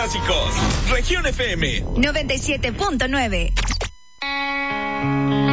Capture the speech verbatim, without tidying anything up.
clásicos. Región F M noventa y siete punto nueve.